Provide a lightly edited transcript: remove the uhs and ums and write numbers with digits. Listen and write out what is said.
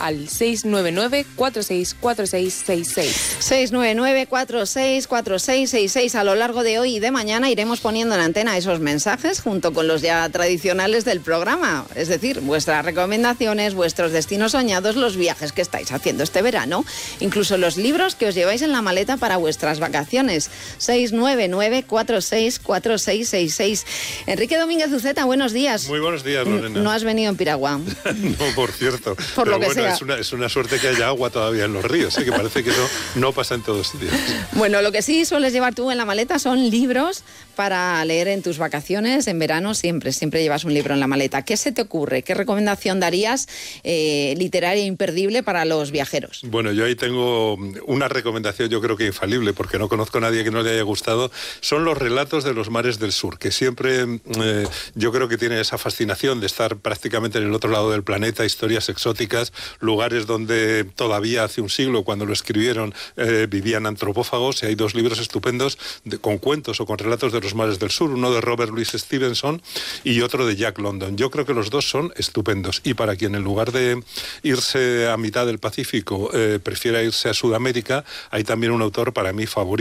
al 699-464666. 699-464666. A lo largo de hoy y de mañana iremos poniendo en antena esos mensajes junto con los ya tradicionales del programa. Es decir, vuestras recomendaciones, vuestros destinos soñados, los viajes que estáis haciendo este verano, incluso los libros que os lleváis en la maleta para vuestras vacaciones. 699-464666. Enrique Domínguez Uceta, buenos días. Muy buenos días, Lorena. No has venido en piragua. No, por cierto. Por lo que sea. Es una suerte que haya agua todavía en los ríos, que parece que eso no pasa en todos sitios. Bueno, lo que sí sueles llevar tú en la maleta son libros para leer en tus vacaciones, en verano, siempre llevas un libro en la maleta. ¿Qué se te ocurre? ¿Qué recomendación darías literaria imperdible para los viajeros? Bueno, yo ahí tengo una recomendación, yo creo que infalible, porque no conozco a nadie que no le haya gustado. Son los relatos de los mares del sur, que siempre yo creo que tiene esa fascinación de estar prácticamente en el otro lado del planeta, historias exóticas, lugares donde todavía hace un siglo, cuando lo escribieron, vivían antropófagos, y hay dos libros estupendos con cuentos o con relatos de los mares del sur, uno de Robert Louis Stevenson y otro de Jack London. Yo creo que los dos son estupendos, y para quien en lugar de irse a mitad del Pacífico prefiera irse a Sudamérica, hay también un autor para mí favorito,